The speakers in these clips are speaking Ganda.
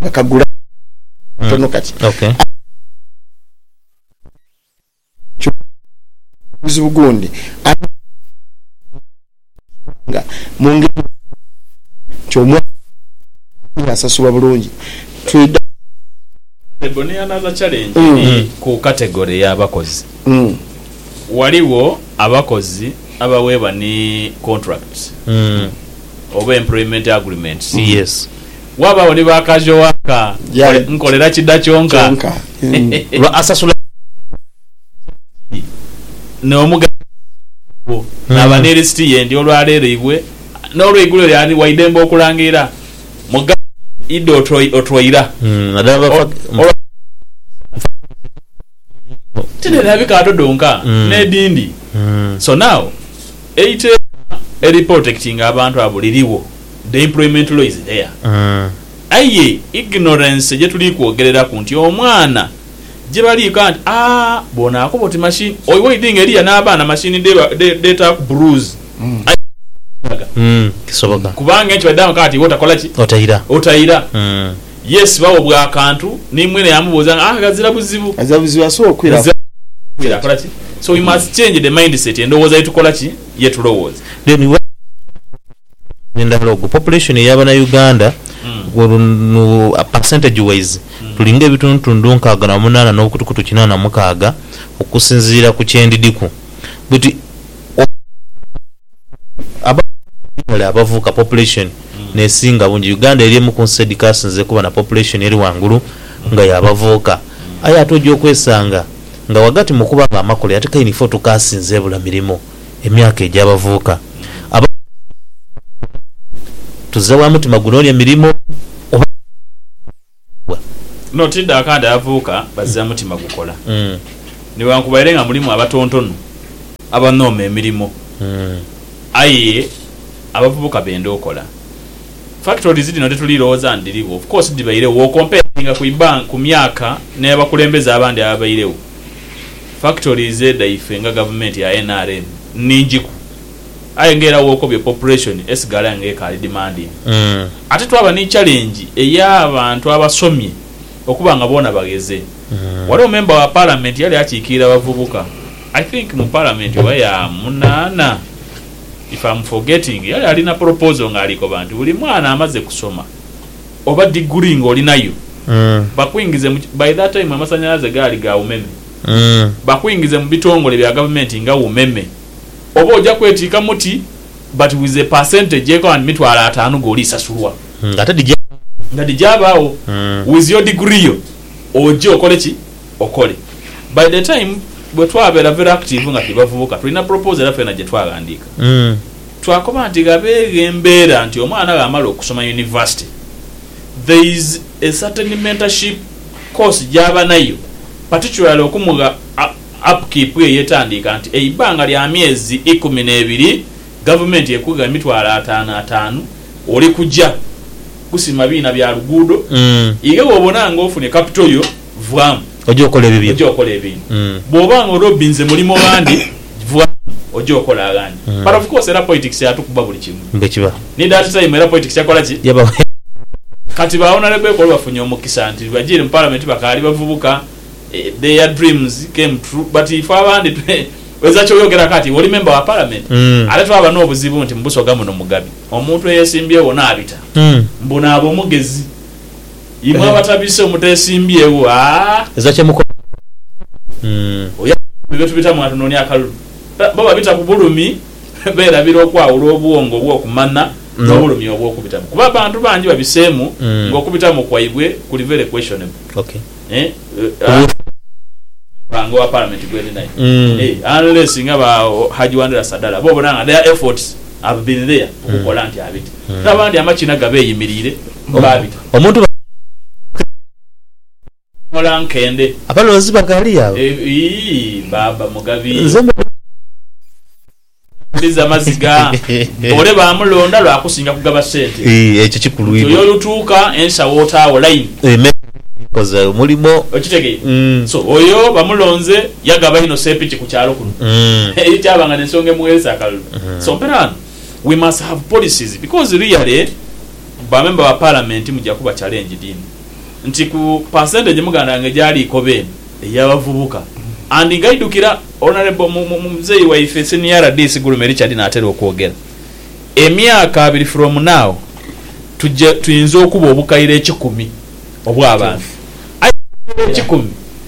bakagula tono kati okay uzibugundi nga mungi chomwa asasula bulungi twida ebone another challenge ku category y'abakozi waliwo abakozi abaweebwa ni contracts oba employment agreements yes waba ne bakajo waka nkolera kidda kyonka lwa asasula n'omugabo n'abaneresti yendi olwaleero ibwe n'olw'eigulo lyani waidemba okulangira muga ido otroira tinera bikato donka nedindi so now a protecting abantu abuliriwo the employment law is there aye ignorance je tuli kuogerera ku nti omwana je bali kanti bona akoboti machine oyiwo idinga eriya n'abaana machine data ku bruise kisoboka kubanga ekyo badamu kati wotakola ki otaira yes bawo bwa kantu nimwe ne yamubuza gazira buzibu aso okwira kola ki so we must change the mindset endowooza yetukola ki yetulowooza then ndalogo population y'abana Uganda a percentage wise tulinga ebitundu 68 n'okutukutu 86 okusinziira ku kyendidiku but abavuka population nesinga bungi Uganda eri mu concede kasinze kuba na population eri wangulu nga yabavuka aya atojo okwesanga nga wagati mukuba nga amakole ate kaini foto kasinze bula mirimo emyaka ejabavuka tuzawa mutima gunonya mirimo no tidda akanda avuka bazza mutima gukola ni wankubaire nga mulimu abatontono abanoma emirimo aye abavubuka bende okola factories zino tetulirowooza ndiriwo of course dibaire wo comparing ku myaka n'abakulembeza abandi abairewo factories daife nga government ya NRM ninjiku ayengera woko bye population esigala ngeka demanding ate twaba ni challenge ey'abantu abasomye okuba nga bona bageze waliwo member wa parliament yali akiikira abavubuka I think mu parliament waya munana if I'm forgetting yali alina proposal ngaliko bantu buli mwana amaze kusoma oba degree ngolinayo bakuingize by that time amasanyalaze gali ga umeme bakuingize mu bitongole bya government nga umeme oba ojja kwetika muti but with a percentage yeko and mitwala 5 goli sasulwa ngati jabao with your degree oje okole ki okole by the time bwe twabera very active nga tibavubuka tulina proposal afena je twagandika twakoba nti gabege embeera nti omwana gamala okusoma university there is a certain mentorship course jaba nayo particularly okumuga upkeep yetandika nti eibanga lya myezi 12 government yekuga mitwala 5 oli kujja kusima bina bya lugudo ige wobona nga ofune capital yo vwam ojo okola ebibyo bobanga orobinze mulimo bandi vwam ojo okola agandi but of course era politics yatukuba buli kimu mbekiba ni that time era politics yakola ki yaba kati baona lebe ko bafunye omukisa nti bajire mu parliament bakali bavubuka their dreams came true but if abandi weza choyogera kati wali member wa parliament ale twaba no obuzibu nti mbuso gamu no mugabi omuntu eyesimbye wona abita mbona abo mugezi imwe batabise omutesimbye wa ezache muko oya bibetu bita mwatu noni akalu baba bita kubulumi bera biro kwa ulobuongo bwo kumana n'obulumi obwo kubita kuba abantu banji babisemu ngokubita mu kwaibwe kuli very questionable okay bango wa parliament gwele nayo unless ngaba Haji Wandera Sadala bo bonanga their efforts have been there okukola nti abiti nabandi amachina gabe yimirire babita omuntu olankende abalozi bagali yawo baba mugabi biza maziga ole bamulonda lwakusinga kugaba sente ekyo kikulwiro yo lutuuka ensa water line koza mulimo okitege so oyo bamulonze yagaba ino sepiki ku kyalo kuno ekyabanga nensonge muweza akalu so peran we must have policies because really ba member wa parliament mujja kuba challenge dini nti ku percentage muganda nge jali ikobe eyabavubuka andi ngaidukira honorable muzei wa ife senior DC Gulume Richard natero okwogera emyaka 2 from now tuyinza okuba obukaire 10 obw'abantu ayi 10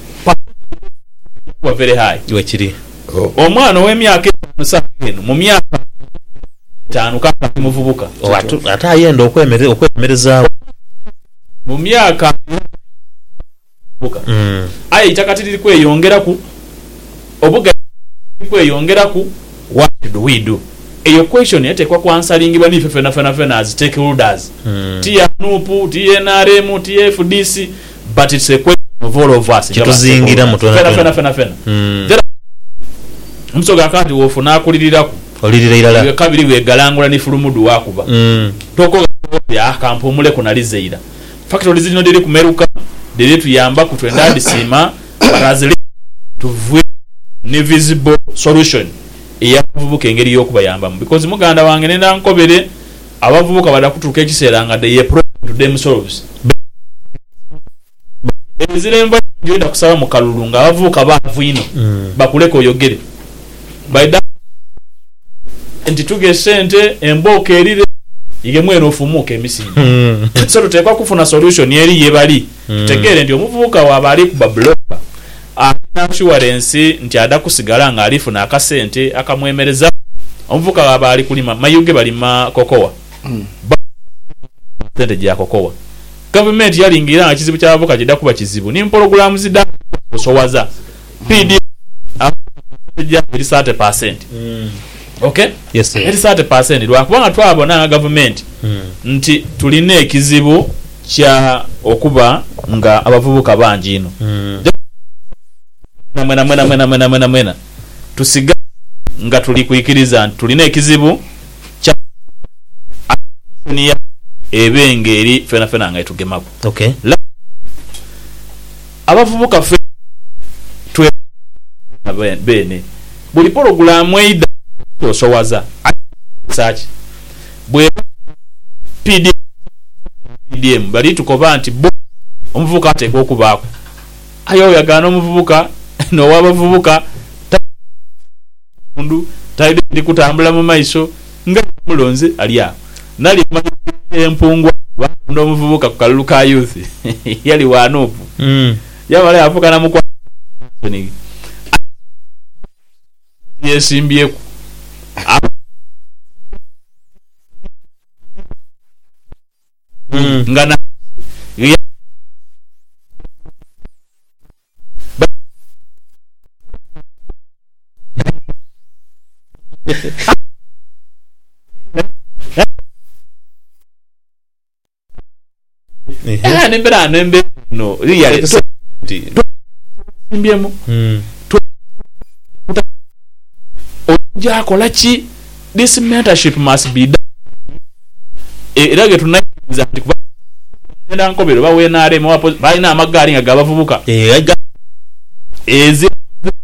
wa very high wekiri omwana w'emyaka 5 mu myaka 5 kaka muvubuka ata yenda okwemereza mu myaka buka ayi takatiri kweyongera ku obuga kweyongeraku what do we do eyo question yatekwa ku answering bani fena as stakeholders TNUP TNRM TFDC but it's a question of all of us kituzingira mutona fena msoga kati wofuna akuliriraku olirira ilala kabiri wegalangula ni fulumudu wakuba toko ya kampo mule kunalizeira factories zino diri kumeruka diri tuyamba kutwenda disima barazili tuvu ni visible solution eyavubuka engeri yokubayamba because muganda wange nenda nkobere abavubuka badakutuka ekiseera nga de problem to themselves ezile mba njoida kusaba mu kalulu nga abavubuka bavu ino bakuleko yogere by that enti tuge sente emboka erire ige mweno ofumuka emisini so tutekwa kufuna solution yeri yebali tegere ndio muvubuka wabali kuba blocker assurance nti adakusigala nga alifuna akasente akamwemereza omuvuka wabali kulima mayuge balima kokowa sente ya kokowa government yalingira kizibu ky'abavuka kidakuba kizibu ni program zida osowaza PD ya 30%. Okay? Yes sir. 30% lwakubanga twabona government nti tuline ekizibu kya okuba nga abavubuka bangi ino mwena tusiga nga tuli kuikiriza tuline ekizibu kya ebengeri fena nga etugemaku. Okay. Abavubuka fe bene buli program eida osowaza search bwe PDM bali tukoba nti omuvubuka ateko okubaako ayo yagana omuvubuka no wabavubuka mundu taide ndikutambula mu maiso nga mulonze aliya nali empungwa bando omuvubuka ku kalulu ka youth yali wanopu yabale afuka na mukwa ni yesimbiyeku ngana nembe no really simbiemu oja kolachi this mentorship must be done erage tunaiza nti kuba nenda nkobero bawe nare mu wapo balina amagari nga gabavubuka ezi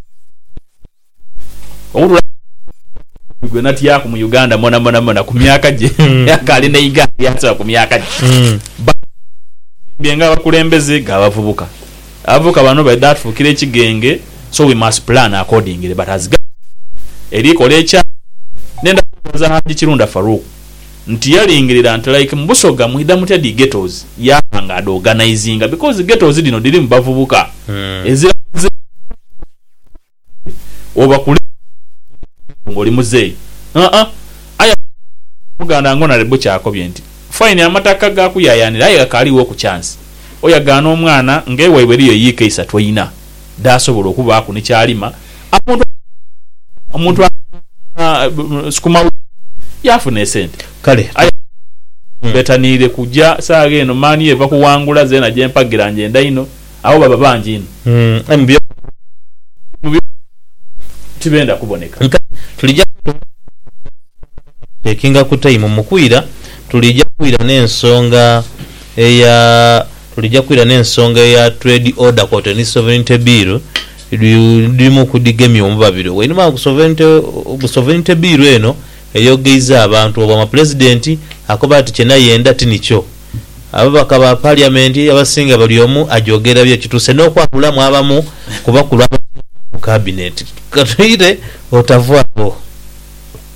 omuntu gwe nati yako mu Uganda mona ku myaka je yakali ne igari yatsa ku myaka je bienga bakulembeze gabavubuka avuka bano by that fukire ekigenge so we must plan accordingly but as eriko lecha nenda kuza haji kirunda Faruku nti yalingirira nti like mbusoga muhida mutya di ghettos yanga ado organizing because ghettos dino diri mbavubuka ezira oba kuli ngoli muzei aya muganda ngona lebo kyako byenti fine amataka ga kuyayanira aye kaliwo ku chance oyagana omwana ngewe weriyo yike isatu ina dasobola okuba ku nikyalima omuntu skuma yafune sente kale betanire kujja saage eno mani eva kuwangula zena jempagira njenda ino aho baba banji ino mbyo tibenda kuboneka tulija ekinga ku time mukwira tulija kwira n'ensonga eya trade order kote ni sovereignty bill ndimo kudigemya omubabiro wenima ku sovereignty bill eno eyogeiza abantu obama president akoba ati chena yenda tinicho ababaka ba parliament abasinga bali omu ajogera bye kituse n'okwabulamu abamu kuba kulwa mu cabinet katuyire otavwabo